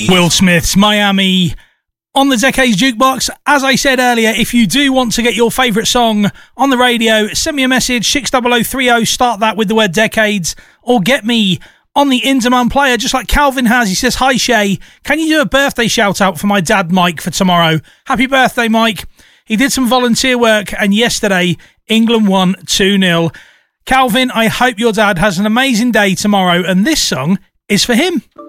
Will Smith's Miami on the Decades Jukebox. As I said earlier, if you do want to get your favourite song on the radio, send me a message, 60030, start that with the word Decades, or get me on the in-demand player, just like Calvin has. He says, hi Shay, can you do a birthday shout out for my dad Mike for tomorrow? Happy birthday, Mike. He did some volunteer work, and yesterday England won 2-0. Calvin, I hope your dad has an amazing day tomorrow, and this song is for him.